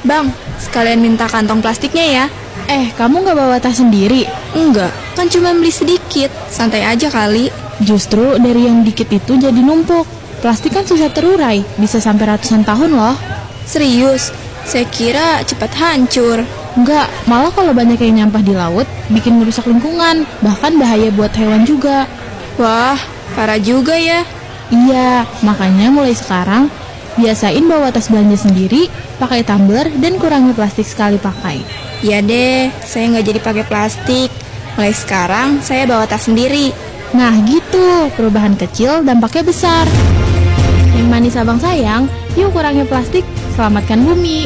Bang, sekalian minta kantong plastiknya ya. Kamu gak bawa tas sendiri? Enggak, kan cuma beli sedikit. Santai aja kali. Justru dari yang dikit itu jadi numpuk. Plastik kan susah terurai, bisa sampai ratusan tahun loh. Serius? Saya kira cepat hancur. Enggak, malah kalau banyak yang nyampah di laut, bikin merusak lingkungan, bahkan bahaya buat hewan juga. Wah, parah juga ya. Iya, makanya mulai sekarang, biasain bawa tas belanja sendiri, pakai tumbler, dan kurangi plastik sekali pakai. Ya deh, saya nggak jadi pakai plastik. Mulai sekarang, saya bawa tas sendiri. Nah gitu, perubahan kecil dampaknya besar. Yang manis abang sayang, yuk kurangi plastik, selamatkan bumi.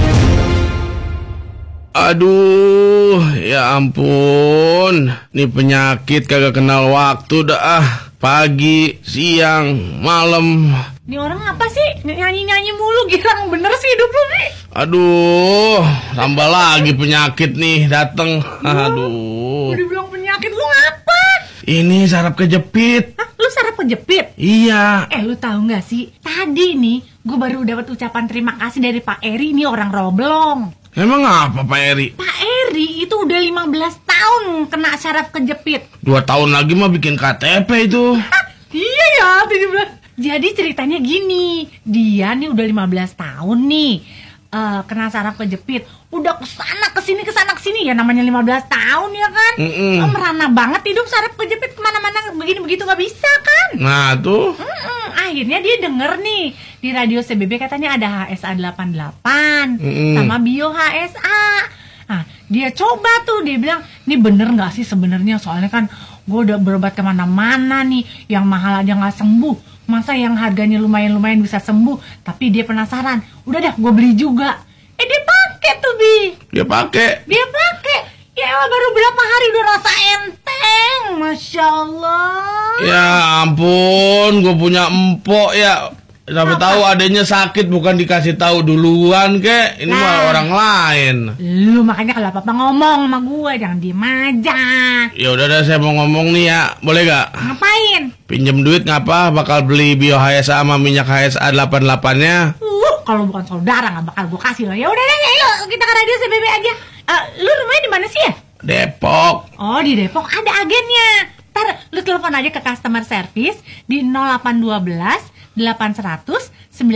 Aduh, ya ampun. Nih penyakit kagak kenal waktu dah. Pagi, siang, malam. Ini orang apa sih? Nyanyi-nyanyi mulu, girang bener sih hidup lu nih. Aduh, tambah lagi penyakit nih dateng. Aduh. Udah bilang penyakit, lu ngapa? Ini saraf kejepit. Hah, lu saraf kejepit? Iya. Lu tahu nggak sih? Tadi nih, gue baru dapat ucapan terima kasih dari Pak Eri, nih orang Roblong. Emang apa Pak Eri? Pak Eri itu udah 15 tahun kena saraf kejepit. 2 tahun lagi mah bikin KTP itu. Iya ya, 17. Jadi ceritanya gini, dia nih udah 15 tahun nih kena saraf kejepit. Udah kesana kesini ya, namanya 15 tahun ya kan. Merana banget hidup saraf kejepit, kemana-mana begini begitu nggak bisa kan. Nah tuh. Akhirnya dia denger nih di radio CBB katanya ada HSA 88 sama Bio HSA. Nah dia coba tuh, dia bilang ini bener nggak sih sebenarnya, soalnya kan gue udah berobat kemana-mana nih, yang mahal aja nggak sembuh. Masa yang harganya lumayan bisa sembuh. Tapi dia penasaran. Udah dah, gue beli juga. Dia pakai tuh, Bi. Dia pakai. Ya baru berapa hari udah rasa enteng. Masya Allah. Ya ampun, gue punya empok ya. Sampai tahu adanya sakit bukan dikasih tahu duluan kek. Ini mah orang lain. Lu makanya kalau apa-apa ngomong sama gue, jangan diem aja. Ya udah saya mau ngomong nih ya. Boleh gak? Ngapain? Pinjem duit ngapa? Bakal beli Bio HSA sama minyak HSA 88-nya. Kalau bukan saudara nggak bakal gue kasih lo. Ya udah deh, yuk kita ke radio CBB aja. Lu rumahnya di mana sih ya? Depok. Oh, di Depok ada agennya. Ntar lu telepon aja ke customer service di 0812 800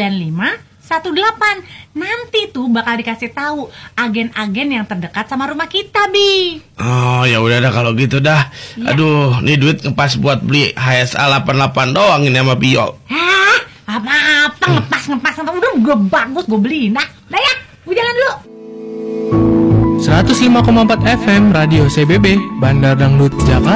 9518. Nanti tuh bakal dikasih tahu agen-agen yang terdekat sama rumah kita, Bi. Oh, ya udah dah kalau gitu dah. Ya. Aduh, nih duit ngepas buat beli HSA 88 doang ini sama Bio. Hah? Apa-apa ngepas. Udah gue bagus, gue beliin. Nah, ya, gue jalan dulu. 105,4 FM Radio CBB, Bandar Dangdut Jakarta.